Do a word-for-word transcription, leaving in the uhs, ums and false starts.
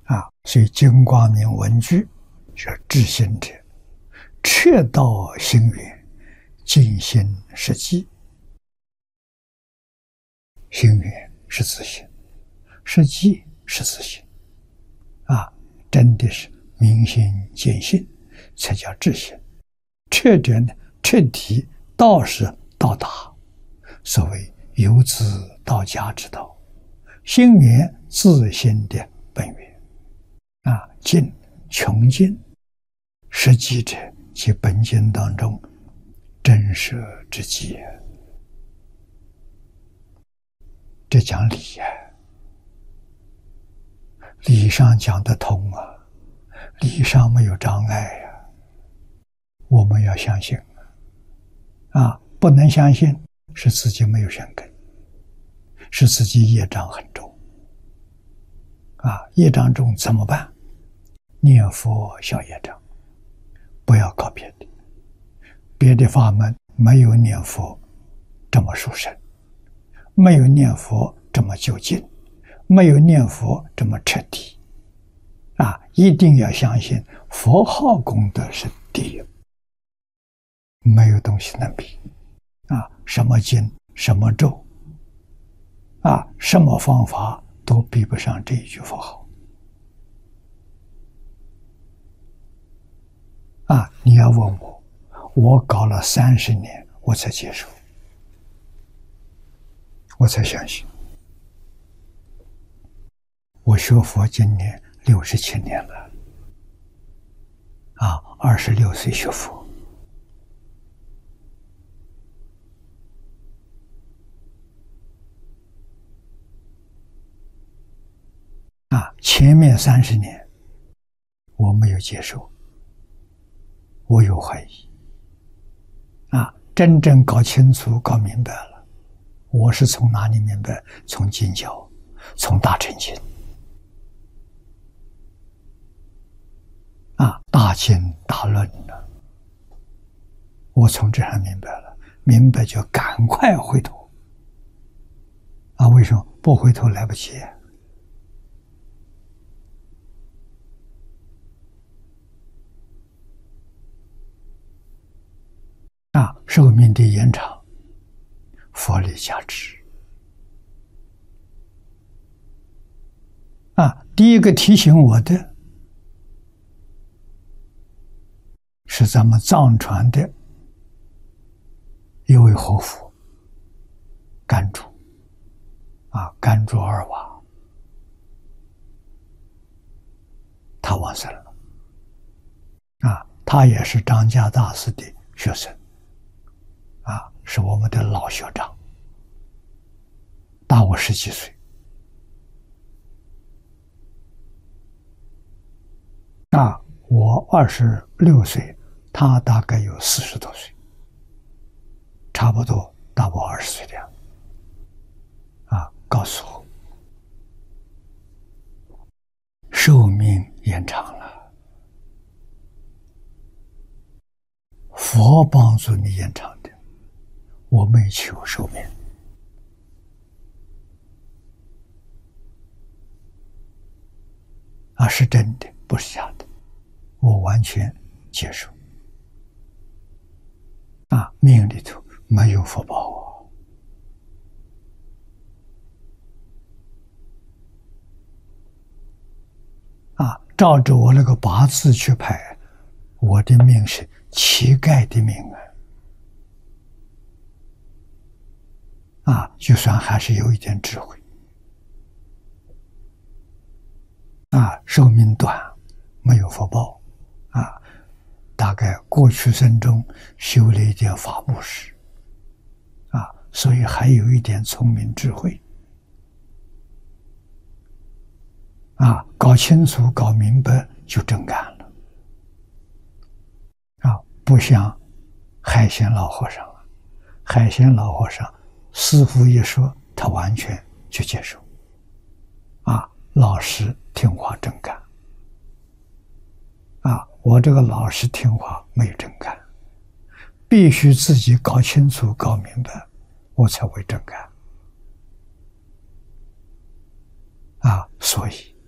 啊，所以金光明文句说：“至心者，彻道心源，尽心实际。心源是自信，实际是自信。啊，真的是明心见性，才叫至心。彻者呢，彻底道是到达，所谓由自到家之道。心源自心的本源。啊，尽穷尽，实际者即本经当中真实之极。这讲理呀、啊，理上讲得通啊，理上没有障碍呀、啊。我们要相信啊，不能相信是自己没有善根，是自己业障很重啊。业障重怎么办？念佛消业障，不要搞别的，别的法门没有念佛这么殊胜，没有念佛这么究竟，没有念佛这么彻底啊！一定要相信佛号功德是第一，没有东西能比啊！什么经什么咒啊，什么方法都比不上这一句佛号啊！你要问我，我搞了三十年我才接受，我才相信。我学佛今年六十七年了，啊，二十六岁学佛，啊，前面三十年我没有接受，我有怀疑，啊，真正搞清楚、搞明白了，我是从哪里明白？从经教，从大乘经。啊，大经大论呢，我从这上明白了，明白就赶快回头。啊，为什么不回头来不及？啊，寿命的延长，佛力加持。啊，第一个提醒我的是咱们藏传的一位活佛甘珠，啊，甘珠二瓦，他往生了，啊，他也是张家大师的学生，啊，是我们的老学长，大我十几岁，啊，我二十六岁。他大概有四十多岁，差不多大我二十岁的样子，啊，告诉我寿命延长了，佛帮助你延长的，我没求寿命，啊，是真的，不是假的，我完全接受。啊，命里头没有福报啊！啊，照着我那个八字去排，我的命是乞丐的命啊！啊，就算还是有一点智慧啊，寿命短，没有福报啊。大概过去生中修了一点法布施，啊，所以还有一点聪明智慧，啊，搞清楚、搞明白就真干了，啊，不像海鲜老和尚，海鲜老和尚师父一说，他完全去接受，啊，老实听话真干。啊，我这个老实听话没有真干，必须自己搞清楚、搞明白，我才会真干。啊，所以